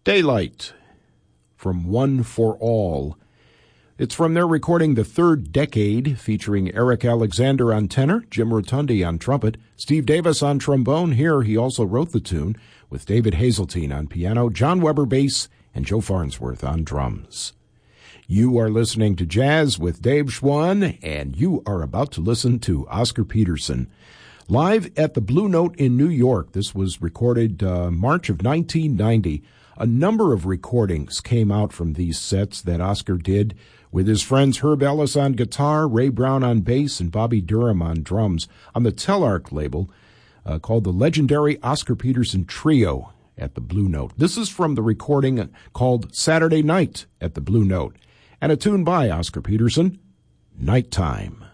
Daylight from One for All. It's from their recording The Third Decade, featuring Eric Alexander on tenor, Jim Rotundi on trumpet, Steve Davis on trombone. Here he also wrote the tune, with David Hazeltine on piano, John Weber bass, and Joe Farnsworth on drums. You are listening to Jazz with Dave Schwann, and you are about to listen to Oscar Peterson. Live at the Blue Note in New York. This was recorded March of 1990. A number of recordings came out from these sets that Oscar did with his friends Herb Ellis on guitar, Ray Brown on bass, and Bobby Durham on drums on the Telarc label called the legendary Oscar Peterson Trio at the Blue Note. This is from the recording called Saturday Night at the Blue Note, and a tune by Oscar Peterson, Nighttime.